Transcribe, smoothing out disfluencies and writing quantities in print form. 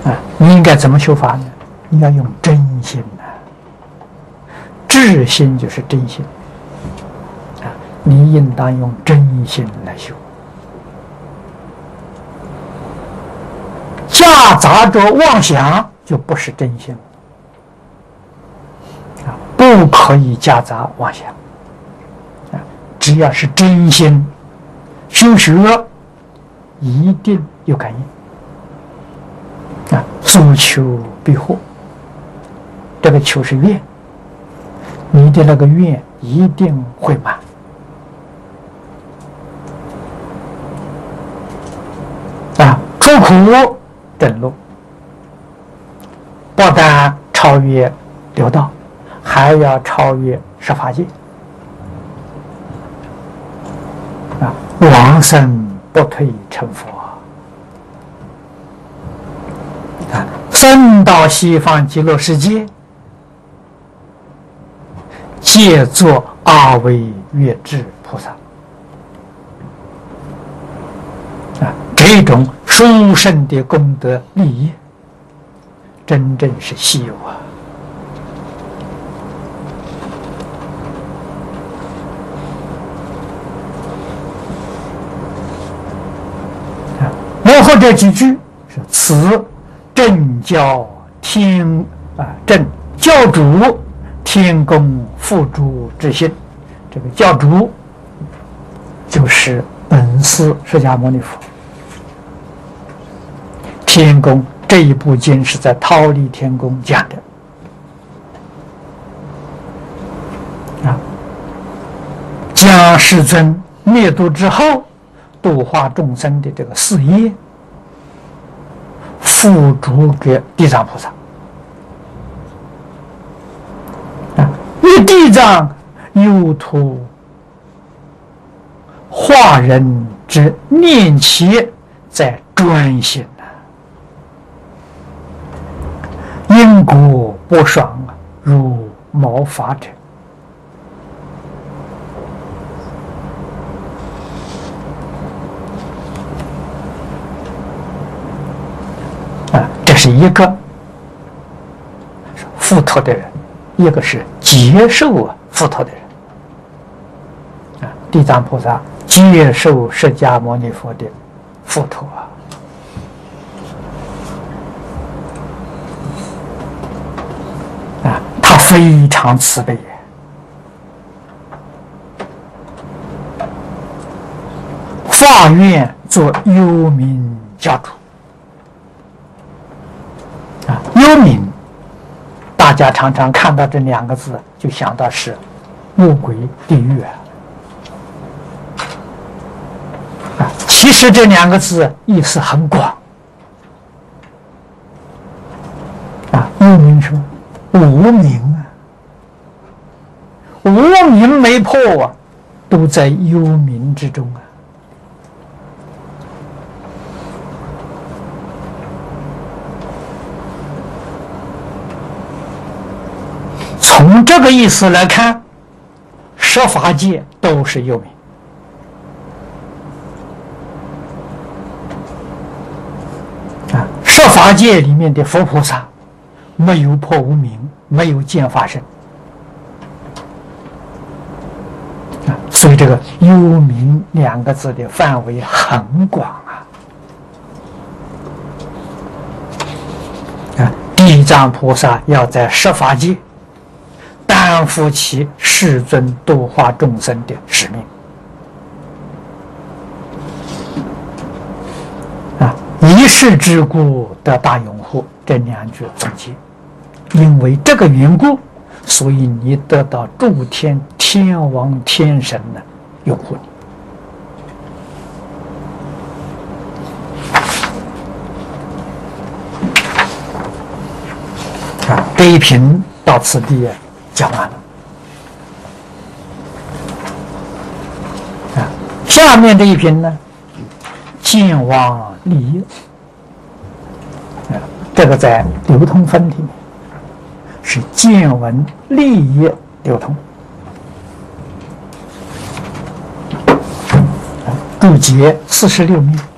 你应该怎么修法呢？你要用真心呐，至心就是真心你应当用真心来修。夹杂着妄想，就不是真心了不可以夹杂妄想只要是真心修学，一定有感应所求必获。这个求是愿，你的那个愿一定会满出苦正路，不但超越六道，还要超越十法界往生不退成佛生到西方极乐世界，皆作阿惟越致菩萨这种殊胜的功德利益，真正是稀有幕后这几句是此正教天正教主天宫付诸之心。这个教主就是本师释迦牟尼佛。天宫这一部经是在忉利天宫讲的将世尊灭度之后度化众生的这个事业付诸给地藏菩萨因地藏有图化人之念其在专心因果不爽如毛发者这是一个付托的人，一个是接受付托的人地藏菩萨接受释迦牟尼佛的付托他非常慈悲发愿做幽冥教主幽冥大家常常看到这两个字就想到是恶鬼地狱其实这两个字意思很广幽冥什么无明无明没破都在幽冥之中从这个意思来看，十法界都是幽冥十法界里面的佛菩萨没有破无明，没有见法身所以这个幽冥两个字的范围很广地藏菩萨要在十法界担负起世尊度化众生的使命一世之故得大拥护，这两句总结。因为这个缘故，所以你得到诸天天王天神呢拥护你这一品到此地讲完了下面这一品呢见往利益这个在流通分里面是见闻利益流通注解46面